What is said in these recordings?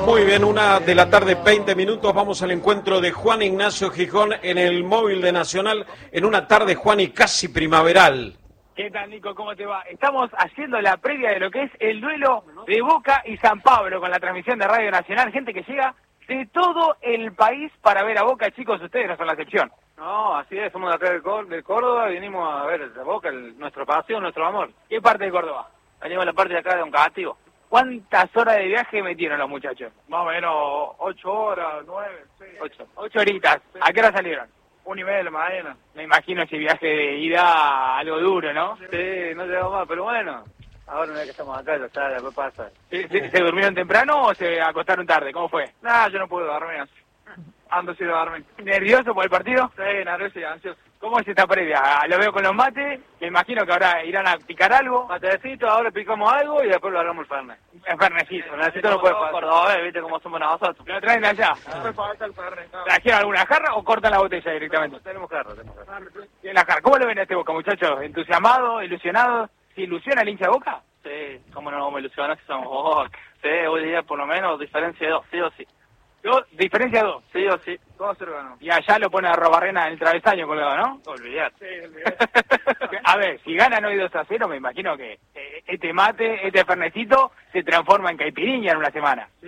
Muy bien, 1:00 p.m, 20 minutos. Vamos al encuentro de Juan Ignacio Gijón en el móvil de Nacional en una tarde, Juan, y casi primaveral. ¿Qué tal, Nico? ¿Cómo te va? Estamos haciendo la previa de lo que es el duelo de Boca y San Pablo con la transmisión de Radio Nacional. Gente que llega de todo el país para ver a Boca. Chicos, ustedes no son la excepción. No, así es, somos de acá del Córdoba y vinimos a ver a Boca, nuestro pasión, nuestro amor. ¿Qué parte de Córdoba? Venimos a la parte de acá de Oncativo. ¿Cuántas horas de viaje metieron los muchachos? Más o menos 8 horas, 9, sí. 8 horitas. ¿A qué hora salieron? 1:30 de la mañana. Me imagino ese viaje de ida algo duro, ¿no? Sí, no llegamos más, pero bueno, ahora una vez que estamos acá, ya está, después pasa. ¿Se durmieron temprano o se acostaron tarde? ¿Cómo fue? Nah, yo no puedo dormir. Ando sin dormir. ¿Nervioso por el partido? Sí, nervioso y ansioso. ¿Cómo es esta previa? Lo veo con los mates, me imagino que ahora irán a picar algo. Matecito, ahora picamos algo y después lo hagamos el fernet. El fernecito. Necesito no puede faltar. Cordobés, viste cómo somos nosotros. ¿Lo traen allá? No puede faltar el fernet. ¿Trajeron alguna jarra o cortan la botella directamente? Tenemos jarra. ¿Tienen la jarra? ¿Cómo lo ven a este Boca, muchachos? ¿Entusiasmado? ¿Ilusionado? ¿Se ilusiona el hincha de Boca? Sí, cómo no vamos a ilusionar si somos Boca. Sí, hoy día por lo menos diferencia de 2, sí o sí. Diferencia 2. Sí o sí. 2-0 ganó. Y allá lo pone a Robarrena en el travesaño colgado, ¿no? Olvidate. Sí, olvidate. A ver, si ganan hoy 2-0, me imagino que este mate, este fernecito, se transforma en caipirinha en una semana. Sí,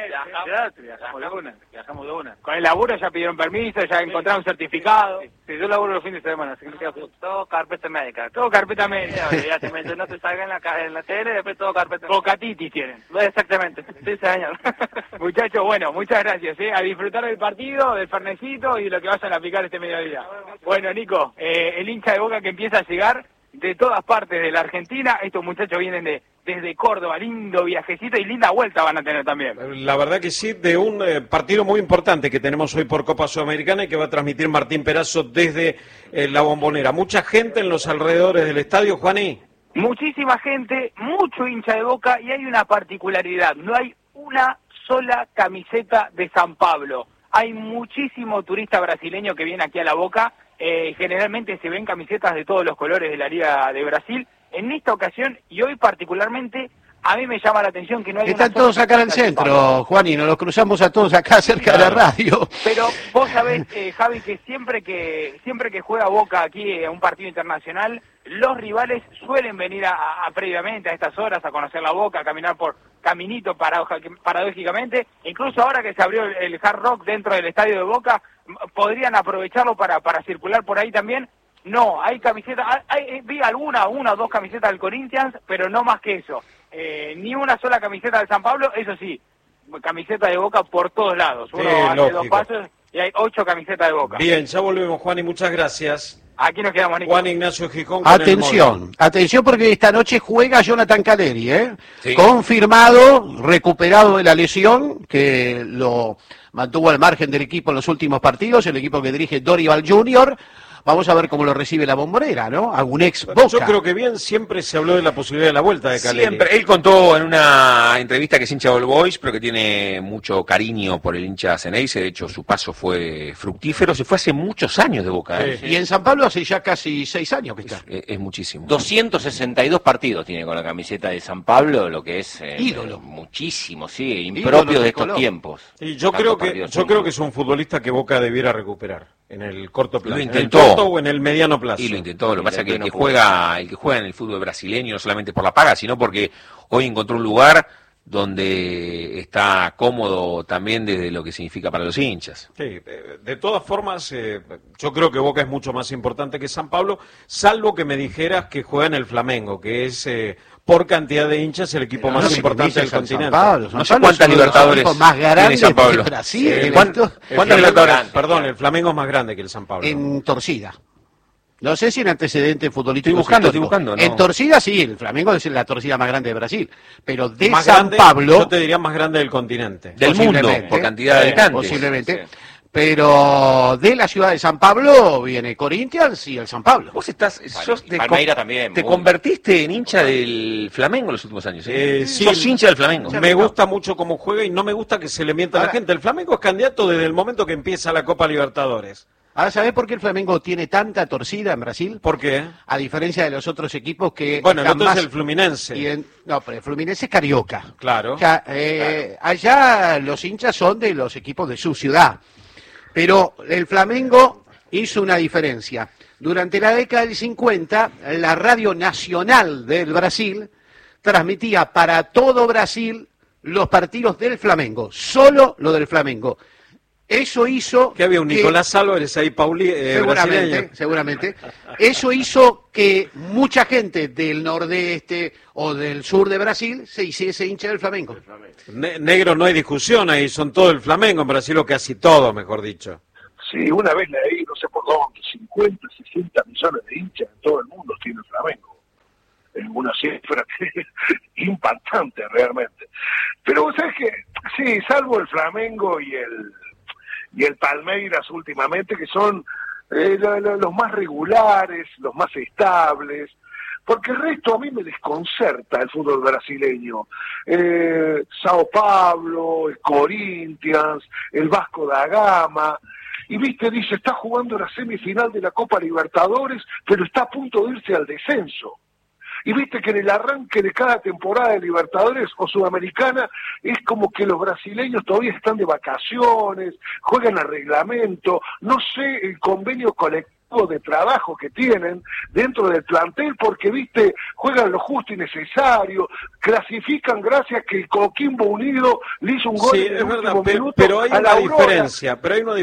viajamos de una. Con el laburo ya pidieron permiso, ya encontraron certificado. Sí, yo laburo los fines de semana, así que todo carpeta médica. Todo carpeta médica. Olvídate, no te salga en la tele, después todo carpeta médica. Bocatitis tienen. Exactamente, sí, señor. Muchachos, bueno, muchas gracias, a disfrutar del partido, del fernecito y de lo que vayan a picar este mediodía. Bueno, Nico, el hincha de Boca que empieza a llegar de todas partes de la Argentina, estos muchachos vienen desde Córdoba, lindo viajecito y linda vuelta van a tener también. La verdad que sí, de un partido muy importante que tenemos hoy por Copa Sudamericana y que va a transmitir Martín Perazo desde la Bombonera. Mucha gente en los alrededores del estadio, Juaní. Muchísima gente, mucho hincha de Boca y hay una particularidad, no hay una sola camiseta de San Pablo. Hay muchísimo turista brasileño que viene aquí a la Boca, generalmente se ven camisetas de todos los colores de la Liga de Brasil. En esta ocasión, y hoy particularmente, a mí me llama la atención que no hay... Están todos acá en el centro, Juan, y nos los cruzamos a todos acá cerca de la radio. Pero vos sabés, Javi, que siempre que juega Boca aquí a un partido internacional, los rivales suelen venir previamente a estas horas a conocer la Boca, a caminar por caminito paradójicamente. Incluso ahora que se abrió el Hard Rock dentro del estadio de Boca, podrían aprovecharlo para circular por ahí también. No, hay camisetas, vi una o dos camisetas del Corinthians, pero no más que eso. Ni una sola camiseta de San Pablo, eso sí, camiseta de Boca por todos lados. Uno hace 2 pasos y hay 8 camisetas de Boca. Bien, ya volvemos, Juan, y muchas gracias. Aquí nos quedamos, Nico. Juan Ignacio Gijón. Atención porque esta noche juega Jonathan Caleri, Sí. Confirmado, recuperado de la lesión, que lo mantuvo al margen del equipo en los últimos partidos, el equipo que dirige Dorival Jr., Vamos a ver cómo lo recibe la Bombonera, ¿no? Algún ex Boca. Yo creo que bien, siempre se habló de la posibilidad de la vuelta de Caleri. Siempre. Él contó en una entrevista que es hincha de All Boys, pero que tiene mucho cariño por el hincha Ceneice. De hecho, su paso fue fructífero. Se fue hace muchos años de Boca. Sí. Y en San Pablo hace ya casi 6 años que está. Es muchísimo. 262 partidos tiene con la camiseta de San Pablo, lo que es ídolo. Muchísimo, sí, impropio de estos tiempos. Y yo creo que es un futbolista que Boca debiera recuperar en el corto plazo. Lo intentó. ¿En el corto o en el mediano plazo? Y lo intentó. Lo que pasa es que el que juega en el fútbol brasileño no solamente por la paga, sino porque hoy encontró un lugar donde está cómodo también desde lo que significa para los hinchas. Sí, de todas formas, yo creo que Boca es mucho más importante que San Pablo, salvo que me dijeras que juega en el Flamengo, que es por cantidad de hinchas el equipo más importante del continente. No sé cuántas Libertadores tiene San Pablo. ¿Cuántas Libertadores? Perdón, el Flamengo es más grande que el San Pablo. En torcida. No sé si en antecedentes futbolísticos. Estoy buscando. No. En torcida sí, el Flamengo es la torcida más grande de Brasil. Pero de más San grande, Pablo. Yo te diría más grande del continente. Del mundo, por cantidad de habitantes. Posiblemente. Sí. Pero de la ciudad de San Pablo viene Corinthians y el San Pablo. Vos Palmeira también. Te convertiste en hincha del Flamengo en los últimos años. Sí, sos hincha del Flamengo. Me gusta mucho cómo juega y no me gusta que se le mienta a la gente. El Flamengo es candidato desde el momento que empieza la Copa Libertadores. Ahora, ¿sabés por qué el Flamengo tiene tanta torcida en Brasil? ¿Por qué? A diferencia de los otros equipos que... Bueno, el están otro más- es el Fluminense. No, pero el Fluminense es carioca. Claro. O sea, allá los hinchas son de los equipos de su ciudad. Pero el Flamengo hizo una diferencia. Durante la década del 50, la Radio Nacional del Brasil transmitía para todo Brasil los partidos del Flamengo, solo lo del Flamengo. Eso hizo... Que había un Nicolás Álvarez ahí, brasileño. Seguramente. Eso hizo que mucha gente del nordeste o del sur de Brasil se hiciese hincha del Flamengo. Negro, no hay discusión ahí, son todo el Flamengo en Brasil, o casi todo, mejor dicho. Sí, una vez leí, no sé por dónde, 50, 60 millones de hinchas en todo el mundo tiene el Flamengo. Es una cifra impactante realmente. Pero vos sabés que, sí, salvo el Flamengo y el Palmeiras últimamente, que son los más regulares, los más estables, porque el resto a mí me desconcerta el fútbol brasileño. Sao Paulo, el Corinthians, el Vasco da Gama, y viste, dice, está jugando la semifinal de la Copa Libertadores, pero está a punto de irse al descenso. Y viste que en el arranque de cada temporada de Libertadores o Sudamericana es como que los brasileños todavía están de vacaciones, juegan a reglamento, no sé el convenio colectivo de trabajo que tienen dentro del plantel, porque viste, juegan lo justo y necesario, clasifican gracias que el Coquimbo Unido le hizo un gol Sí, en el es verdad, último minuto pero hay a la una Aurora. diferencia,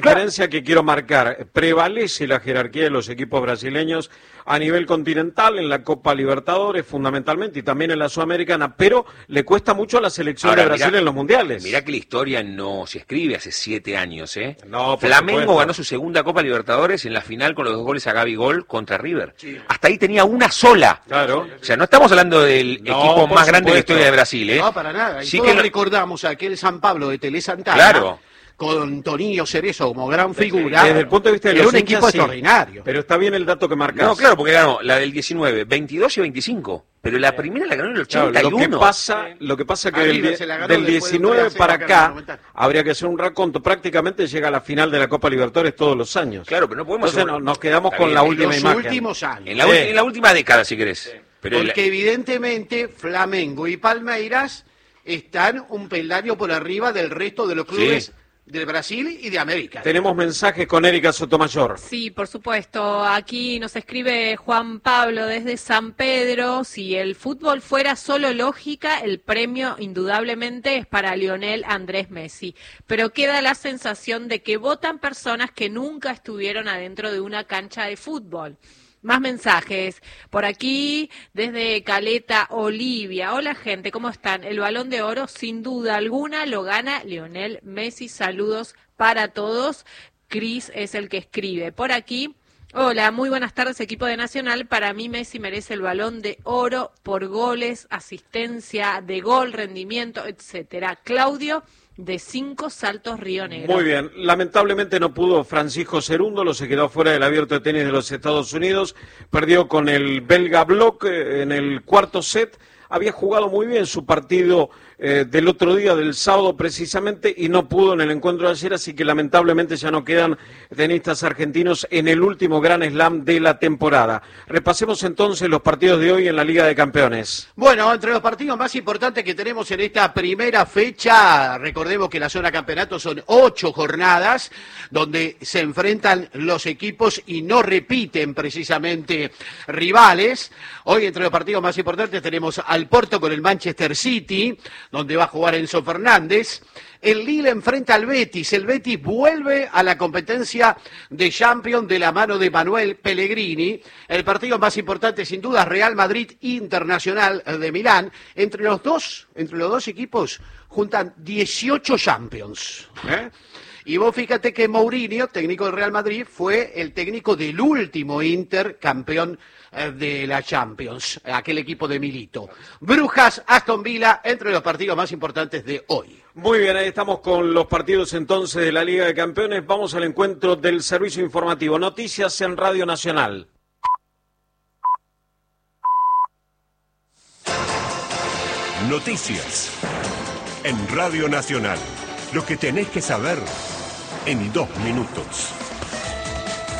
que quiero marcar. Prevalece la jerarquía de los equipos brasileños a nivel continental, en la Copa Libertadores fundamentalmente y también en la Sudamericana, pero le cuesta mucho a la selección Ahora, de Brasil mirá, en los mundiales. Mirá que la historia no se escribe hace 7 años, ¿eh? No, por Flamengo supuesto. ganó su segunda Copa Libertadores en la final con los 2 goles a Gabigol contra River. Hasta ahí tenía una sola. Claro. O sea, no estamos hablando del No, equipo por más grande de la supuesto. historia de Brasil, ¿eh? No, para nada. Y Sí todos que lo- recordamos aquel San Pablo de Tele Santana, Claro. con Toninho Cerezo como gran figura. Desde el punto de vista de era los un hinchas, equipo sí. extraordinario. Pero está bien el dato que marcas. No, claro, porque ganó la del 19, 22 y 25. Pero la primera la ganó en el Claro, 81. lo que pasa que A del, River se la ganó del después de 19 un 3-0 para acá en el acá 90. habría que hacer un raconto. Prácticamente llega a la final de la Copa Libertadores todos los años. Claro, pero no podemos... Entonces nos quedamos Está con bien, la en última los imagen. últimos años. En la última década, si querés. Pero Porque evidentemente Flamengo y Palmeiras están un peldaño por arriba del resto de los clubes Sí. del Brasil y de América. Tenemos mensajes con Erika Sotomayor. Sí, por supuesto. Aquí nos escribe Juan Pablo desde San Pedro. Si el fútbol fuera solo lógica, el premio indudablemente es para Lionel Andrés Messi. Pero queda la sensación de que votan personas que nunca estuvieron adentro de una cancha de fútbol. Más mensajes. Por aquí, desde Caleta, Olivia. Hola, gente, ¿cómo están? El Balón de Oro, sin duda alguna, lo gana Lionel Messi. Saludos para todos. Cris es el que escribe. Por aquí, hola, muy buenas tardes, equipo de Nacional. Para mí, Messi merece el Balón de Oro por goles, asistencia de gol, rendimiento, etcétera. Claudio, de 5 Saltos, Río Negro. Muy bien, lamentablemente no pudo Francisco Cerúndolo, se quedó fuera del Abierto de Tenis de los Estados Unidos, perdió con el belga Block en el cuarto set, había jugado muy bien su partido del otro día, del sábado precisamente, y no pudo en el encuentro de ayer, así que lamentablemente ya no quedan tenistas argentinos en el último Grand Slam de la temporada. Repasemos entonces los partidos de hoy en la Liga de Campeones. Bueno, entre los partidos más importantes que tenemos en esta primera fecha, recordemos que la zona campeonato son 8 jornadas donde se enfrentan los equipos y no repiten precisamente rivales. Hoy entre los partidos más importantes tenemos al Porto con el Manchester City, donde va a jugar Enzo Fernández. El Lille enfrenta al Betis. El Betis vuelve a la competencia de Champions de la mano de Manuel Pellegrini. El partido más importante, sin duda, Real Madrid Internacional de Milán. Entre los dos equipos juntan 18 Champions. Y vos fíjate que Mourinho, técnico del Real Madrid, fue el técnico del último Inter, campeón de la Champions, aquel equipo de Milito. Brujas, Aston Villa, entre los partidos más importantes de hoy. Muy bien, ahí estamos con los partidos entonces de la Liga de Campeones. Vamos al encuentro del servicio informativo. Noticias en Radio Nacional. Noticias en Radio Nacional. Lo que tenés que saber en 2 minutos.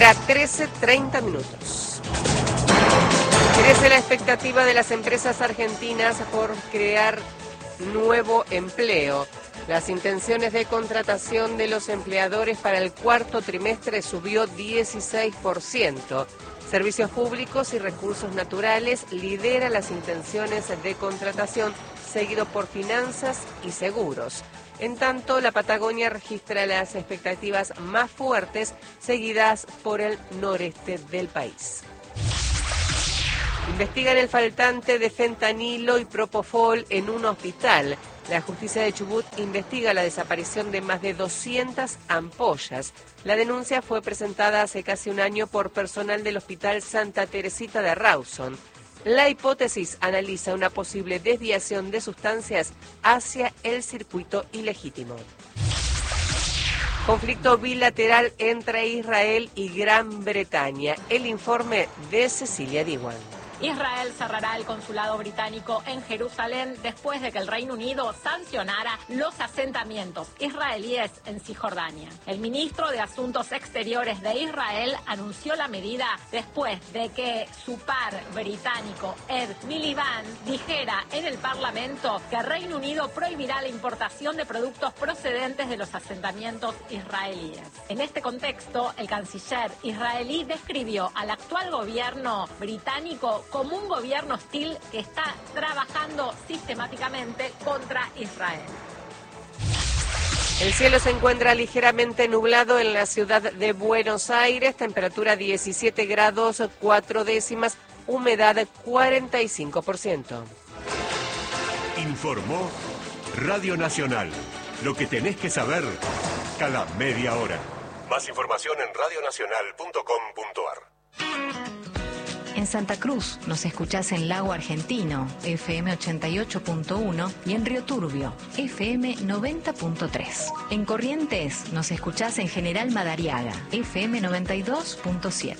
hora 13:30 minutos. Crece la expectativa de las empresas argentinas por crear nuevo empleo. Las intenciones de contratación de los empleadores para el cuarto trimestre subió 16%. Servicios Públicos y Recursos Naturales lidera las intenciones de contratación, seguido por Finanzas y Seguros. En tanto, la Patagonia registra las expectativas más fuertes, seguidas por el noreste del país. Investigan el faltante de fentanilo y propofol en un hospital. La justicia de Chubut investiga la desaparición de más de 200 ampollas. La denuncia fue presentada hace casi un año por personal del Hospital Santa Teresita de Rawson. La hipótesis analiza una posible desviación de sustancias hacia el circuito ilegítimo. Conflicto bilateral entre Israel y Gran Bretaña. El informe de Cecilia Diwan. Israel cerrará el consulado británico en Jerusalén después de que el Reino Unido sancionara los asentamientos israelíes en Cisjordania. El ministro de Asuntos Exteriores de Israel anunció la medida después de que su par británico Ed Miliband dijera en el Parlamento que el Reino Unido prohibirá la importación de productos procedentes de los asentamientos israelíes. En este contexto, el canciller israelí describió al actual gobierno británico como un gobierno hostil que está trabajando sistemáticamente contra Israel. El cielo se encuentra ligeramente nublado en la ciudad de Buenos Aires, temperatura 17 grados 4 décimas, humedad 45%. Informó Radio Nacional. Lo que tenés que saber cada media hora. Más información en radionacional.com.ar. En Santa Cruz nos escuchás en Lago Argentino, FM 88.1 y en Río Turbio, FM 90.3. En Corrientes nos escuchás en General Madariaga, FM 92.7.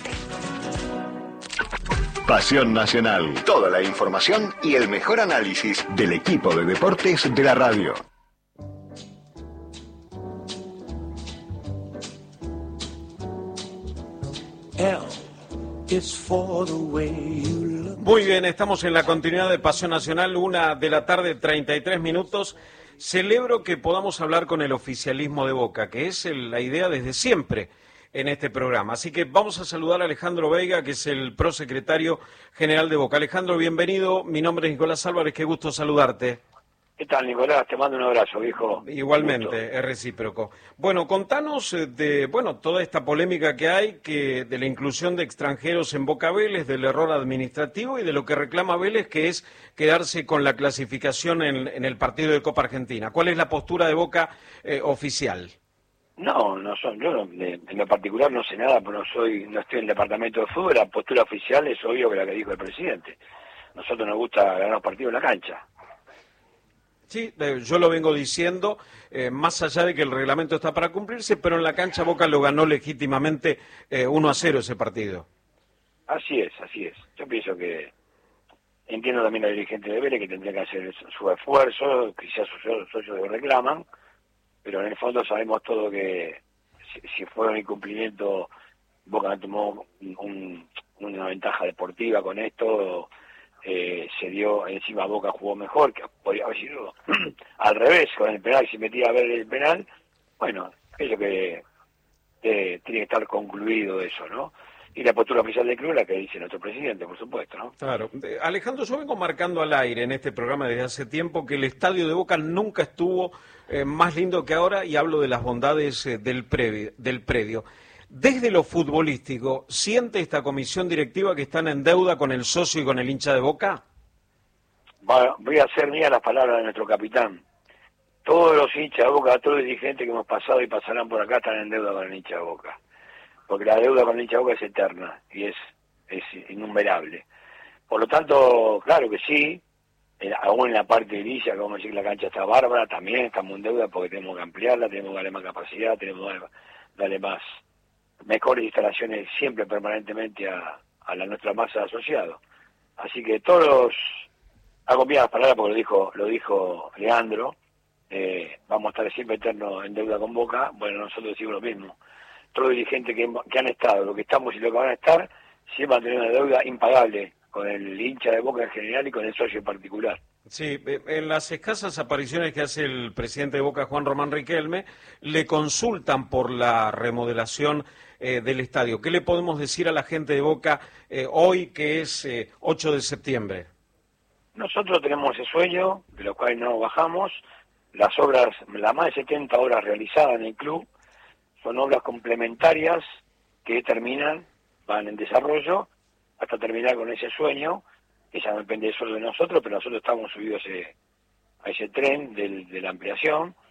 Pasión Nacional. Toda la información y el mejor análisis del equipo de deportes de la radio. Muy bien, estamos en la continuidad de Pasión Nacional, 1:33 p.m. Celebro que podamos hablar con el oficialismo de Boca, que es la idea desde siempre en este programa. Así que vamos a saludar a Alejandro Veiga, que es el prosecretario general de Boca. Alejandro, bienvenido. Mi nombre es Nicolás Álvarez, qué gusto saludarte. ¿Qué tal, Nicolás? Te mando un abrazo, viejo. Igualmente, es recíproco. Bueno, contanos de toda esta polémica que hay, de la inclusión de extranjeros en Boca Vélez, del error administrativo y de lo que reclama Vélez, que es quedarse con la clasificación en el partido de Copa Argentina. ¿Cuál es la postura de Boca oficial? Yo en lo particular no sé nada, pero no estoy en el departamento de fútbol. La postura oficial es obvio que la que dijo el presidente. Nosotros nos gusta ganar los partidos en la cancha. Sí, yo lo vengo diciendo, más allá de que el reglamento está para cumplirse, pero en la cancha Boca lo ganó legítimamente 1-0 ese partido. Así es. Yo pienso que entiendo también a los dirigentes de Vélez que tendrían que hacer su esfuerzo, quizás sus socios lo reclaman, pero en el fondo sabemos todo que si fue un incumplimiento, Boca tomó una ventaja deportiva con esto. Se dio, encima Boca jugó mejor, que podría haber sido al revés, con el penal, si metía a ver el penal. Bueno, creo que tiene que estar concluido eso, ¿no? Y la postura oficial del club, la que dice nuestro presidente, por supuesto, ¿no? Claro. Alejandro, yo vengo marcando al aire en este programa desde hace tiempo que el estadio de Boca nunca estuvo más lindo que ahora, y hablo de las bondades del predio. Desde lo futbolístico, ¿siente esta comisión directiva que están en deuda con el socio y con el hincha de Boca? Voy a hacer mía las palabras de nuestro capitán. Todos los hinchas de Boca, todos los dirigentes que hemos pasado y pasarán por acá están en deuda con el hincha de Boca. Porque la deuda con el hincha de Boca es eterna y es innumerable. Por lo tanto, claro que sí, aún en la parte de Villa, que vamos a decir que la cancha está bárbara, también estamos en deuda porque tenemos que ampliarla, tenemos que darle más capacidad, tenemos que darle mejores instalaciones siempre permanentemente a nuestra masa de asociados. Así que todos, hago bien las palabras porque lo dijo Leandro, vamos a estar siempre eternos en deuda con Boca. Bueno, nosotros decimos lo mismo. todos los dirigentes que han estado, lo que estamos y lo que van a estar, siempre van a tener una deuda impagable con el hincha de Boca en general y con el socio en particular. Sí, en las escasas apariciones que hace el presidente de Boca, Juan Román Riquelme, le consultan por la remodelación del estadio. ¿Qué le podemos decir a la gente de Boca hoy, que es 8 de septiembre? Nosotros tenemos ese sueño, de lo cual no bajamos. Las obras, las más de 70 obras realizadas en el club, son obras complementarias que terminan, van en desarrollo, hasta terminar con ese sueño, que ya no depende solo de nosotros, pero nosotros estamos subidos a ese tren de la ampliación,